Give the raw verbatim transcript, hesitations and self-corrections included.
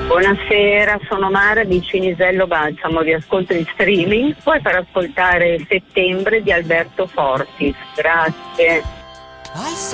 Buonasera, sono Mara di Cinisello Balsamo, vi ascolto in streaming, puoi far ascoltare Settembre di Alberto Fortis, grazie.